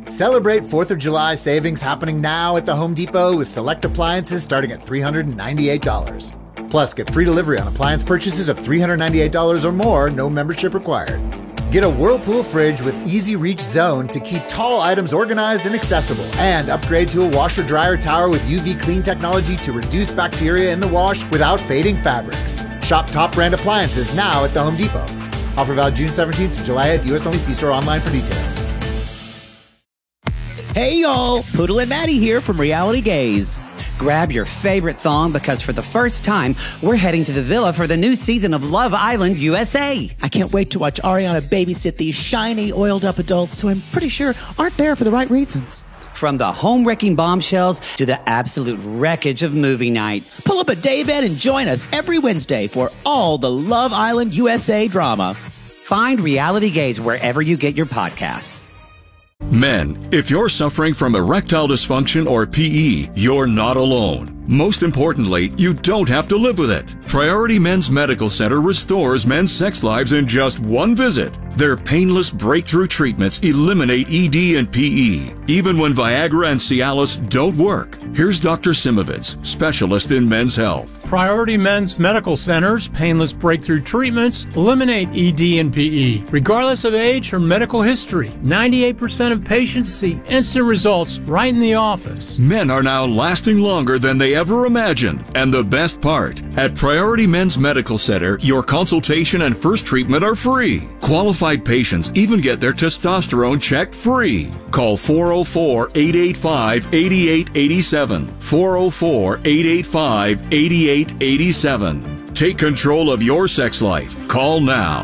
Celebrate 4th of July savings happening now at the Home Depot with select appliances starting at $398. Plus, get free delivery on appliance purchases of $398 or more, no membership required. Get a Whirlpool fridge with Easy Reach Zone to keep tall items organized and accessible. And upgrade to a washer-dryer tower with UV clean technology to reduce bacteria in the wash without fading fabrics. Shop top brand appliances now at the Home Depot. Offer valid June 17th to July 8th. U.S. only. See store online for details. Hey y'all, Poodle and Maddie here from Reality Gaze. Grab your favorite thong because for the first time, we're heading to the villa for the new season of Love Island USA. I can't wait to watch Ariana babysit these shiny, oiled-up adults who I'm pretty sure aren't there for the right reasons. From the home-wrecking bombshells to the absolute wreckage of movie night. Pull up a daybed and join us every Wednesday for all the Love Island USA drama. Find Reality Gaze wherever you get your podcasts. Men, if you're suffering from erectile dysfunction or PE, you're not alone. Most importantly, you don't have to live with it. Priority Men's Medical Center restores men's sex lives in just one visit. Their painless breakthrough treatments eliminate ED and PE, even when Viagra and Cialis don't work. Here's Dr. Simovitz, specialist in men's health. Priority Men's Medical Center's painless breakthrough treatments eliminate ED and PE, regardless of age or medical history. 98% of patients see instant results right in the office. Men are now lasting longer than they ever imagined. And the best part, at Priority Men's Medical Center, your consultation and first treatment are free. Qualified patients even get their testosterone checked free. Call 404-885-8887. 404-885-8887. Take control of your sex life. Call now.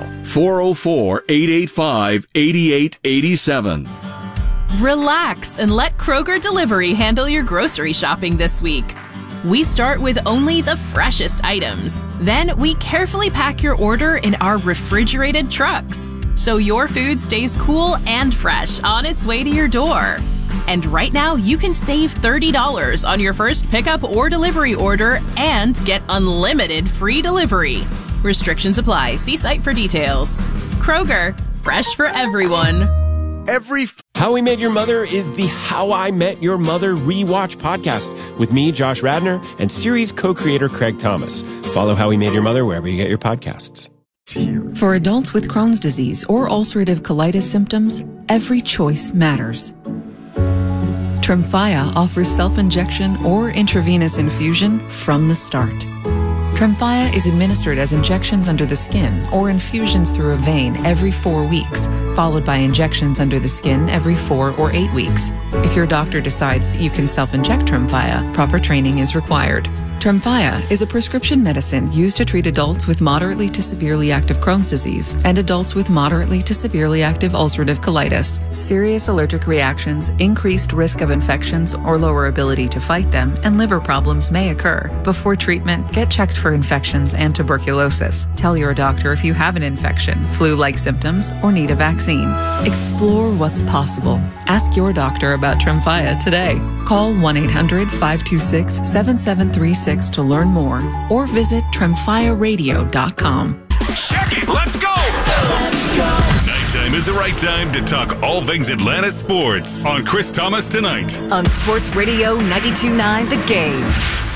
404-885-8887. Relax and let Kroger Delivery handle your grocery shopping this week. We start with only the freshest items. Then we carefully pack your order in our refrigerated trucks, so your food stays cool and fresh on its way to your door. And right now, you can save $30 on your first pickup or delivery order and get unlimited free delivery. Restrictions apply. See site for details. Kroger, fresh for everyone. How We Met Your Mother is the How I Met Your Mother rewatch podcast with me, Josh Radnor, and series co-creator Craig Thomas. Follow How We Met Your Mother wherever you get your podcasts. For adults with Crohn's disease or ulcerative colitis symptoms, every choice matters. Tremfya offers self-injection or intravenous infusion from the start. Tremfya is administered as injections under the skin or infusions through a vein every 4 weeks, followed by injections under the skin every 4 or 8 weeks. If your doctor decides that you can self-inject Tremfya, proper training is required. Tremfya is a prescription medicine used to treat adults with moderately to severely active Crohn's disease and adults with moderately to severely active ulcerative colitis. Serious allergic reactions, increased risk of infections or lower ability to fight them, and liver problems may occur. Before treatment, get checked for infections and tuberculosis. Tell your doctor if you have an infection, flu-like symptoms, or need a vaccine. Explore what's possible. Ask your doctor about Tremfya today. Call 1-800-526-7736 to learn more or visit TremfyaRadio.com. Check it, let's go! Nighttime is the right time to talk all things Atlanta sports on Chris Thomas Tonight. On Sports Radio 92.9 The Game.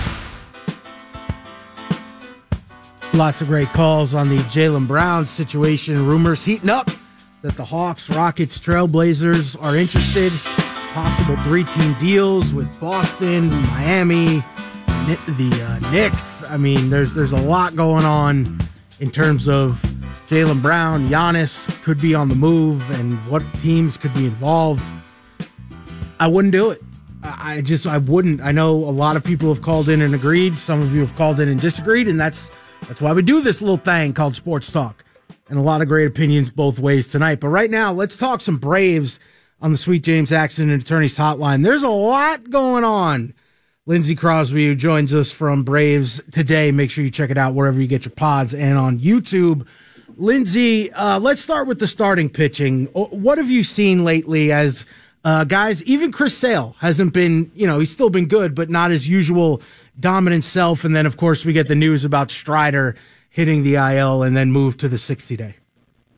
Lots of great calls on the Jaylen Brown situation. Rumors heating up that the Hawks, Rockets, Trailblazers are interested. Possible 3-team deals with Boston, Miami, the Knicks. I mean, there's a lot going on in terms of Jaylen Brown. Giannis could be on the move and what teams could be involved. I wouldn't do it. I wouldn't. I know a lot of people have called in and agreed. Some of you have called in and disagreed, and that's why we do this little thing called Sports Talk. And a lot of great opinions both ways tonight. But right now, let's talk some Braves on the Sweet James Accident and Attorneys Hotline. There's a lot going on. Lindsey Crosby, who joins us from Braves today. Make sure you check it out wherever you get your pods and on YouTube. Lindsey, let's start with the starting pitching. What have you seen lately as guys? Even Chris Sale hasn't been, he's still been good, but not his usual dominant self. And then, of course, we get the news about Strider hitting the IL and then moved to the 60-day.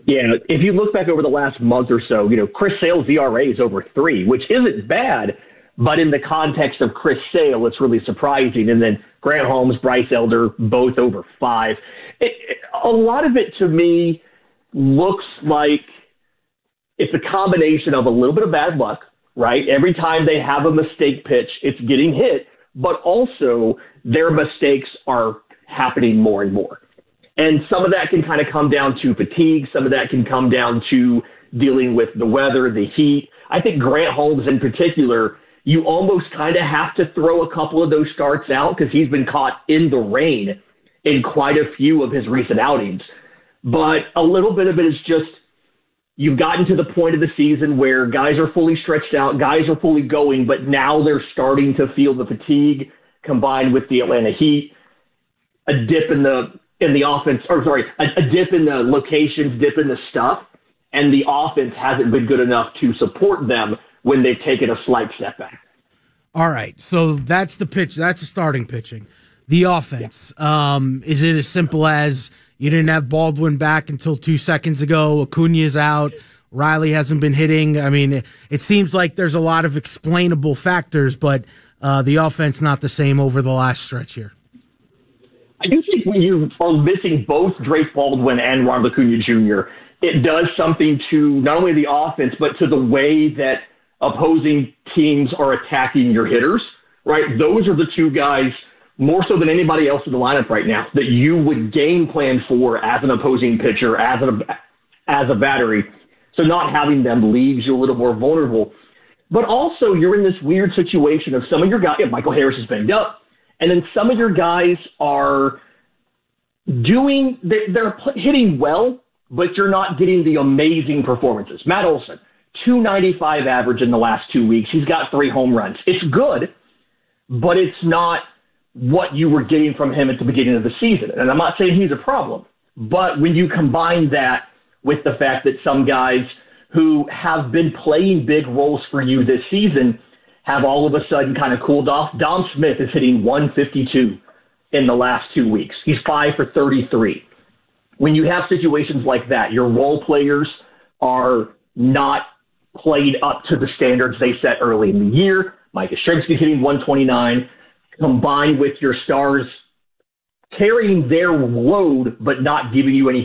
Yeah, if you look back over the last month or so, Chris Sale's ERA is over 3, which isn't bad, but in the context of Chris Sale, it's really surprising. And then Grant Holmes, Bryce Elder, both over 5. A lot of it to me looks like it's a combination of a little bit of bad luck, right? Every time they have a mistake pitch, it's getting hit, but also their mistakes are happening more and more. And some of that can kind of come down to fatigue. Some of that can come down to dealing with the weather, the heat. I think Grant Holmes in particular, you almost kind of have to throw a couple of those starts out because he's been caught in the rain in quite a few of his recent outings. But a little bit of it is just you've gotten to the point of the season where guys are fully stretched out, guys are fully going, but now they're starting to feel the fatigue combined with the Atlanta Heat, a dip in the offense, a dip in the locations, dip in the stuff, and the offense hasn't been good enough to support them when they've taken a slight step back. All right, so that's the pitch. That's the starting pitching. The offense, is it as simple as you didn't have Baldwin back until 2 seconds ago, Acuna's out, Riley hasn't been hitting? I mean, it seems like there's a lot of explainable factors, but the offense not the same over the last stretch here. I do think when you are missing both Drake Baldwin and Ronald Acuna Jr., it does something to not only the offense, but to the way that opposing teams are attacking your hitters, right? Those are the two guys, more so than anybody else in the lineup right now, that you would game plan for as an opposing pitcher, as a battery. So not having them leaves you a little more vulnerable. But also you're in this weird situation of some of your guys, Michael Harris is banged up, and then some of your guys are they're hitting well, but you're not getting the amazing performances. Matt Olson, 295 average in the last 2 weeks. He's got 3 home runs. It's good, but it's not what you were getting from him at the beginning of the season. And I'm not saying he's a problem, but when you combine that with the fact that some guys who have been playing big roles for you this season have all of a sudden kind of cooled off. Dom Smith is hitting 152 in the last 2 weeks. He's 5 for 33. When you have situations like that, your role players are not played up to the standards they set early in the year. Mike Yastrzemski hitting 129, combined with your stars carrying their load but not giving you any